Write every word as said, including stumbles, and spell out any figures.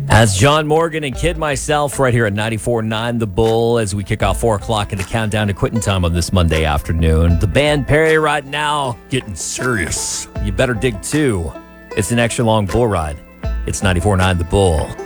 As John Morgan and Kid Myself right here at ninety-four point nine The Bull as we kick off four o'clock in the countdown to quitting time on this Monday afternoon. The band Perry right now getting serious. You better dig too. It's an extra long bull ride. It's ninety-four point nine The Bull.